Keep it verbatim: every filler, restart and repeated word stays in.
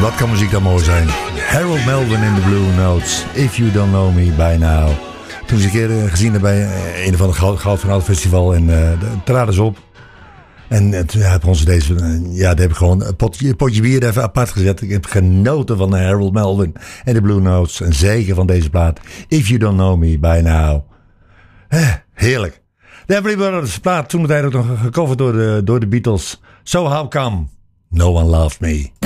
Wat kan muziek dan mooi zijn? Harold Melvin in the Blue Notes. If You Don't Know Me By Now. Toen ze een keer gezien bij uh, een van de Goud, Goud van Oud Festival. En uh, traden ze op. En uh, toen hebben ons deze... Uh, ja, daar heb ik gewoon een potje, potje bier even apart gezet. Ik heb genoten van Harold Melvin en de Blue Notes. En zeker van deze plaat. If You Don't Know Me By Now. Eh, heerlijk. De Everly Brothers plaat toen meteen ook nog gecoverd door de, door de Beatles. So How Come No One Loved Me.